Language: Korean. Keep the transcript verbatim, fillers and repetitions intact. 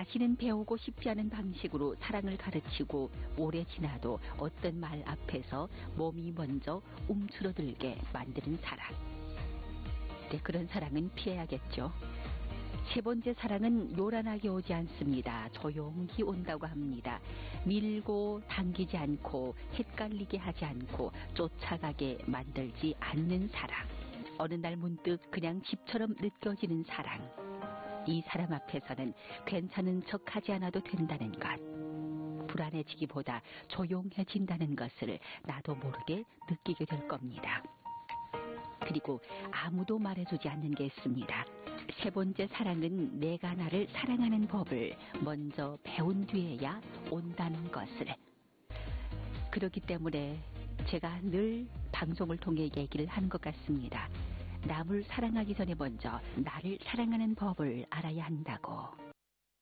다시는 배우고 싶지 않은 방식으로 사랑을 가르치고 오래 지나도 어떤 말 앞에서 몸이 먼저 움츠러들게 만드는 사랑. 네, 그런 사랑은 피해야겠죠. 세 번째 사랑은 요란하게 오지 않습니다. 조용히 온다고 합니다. 밀고 당기지 않고 헷갈리게 하지 않고 쫓아가게 만들지 않는 사랑. 어느 날 문득 그냥 집처럼 느껴지는 사랑. 이 사람 앞에서는 괜찮은 척 하지 않아도 된다는 것. 불안해지기보다 조용해진다는 것을 나도 모르게 느끼게 될 겁니다. 그리고 아무도 말해주지 않는 게 있습니다. 세 번째 사랑은 내가 나를 사랑하는 법을 먼저 배운 뒤에야 온다는 것을. 그렇기 때문에 제가 늘 방송을 통해 얘기를 하는 것 같습니다. 남을 사랑하기 전에 먼저 나를 사랑하는 법을 알아야 한다고.